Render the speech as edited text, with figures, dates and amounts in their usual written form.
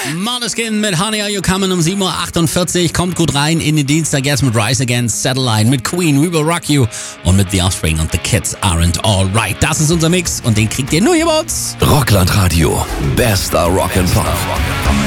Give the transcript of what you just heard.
Måneskin mit Honey Are You Coming um 7.48 Uhr. Kommt gut rein in den Dienstag jetzt mit Rise Against Satellite, mit Queen, We Will Rock You und mit The Offspring und The Kids Aren't Alright. Das ist unser Mix und den kriegt ihr nur hier bei uns. Rockland Radio. Bester Rock and Pop.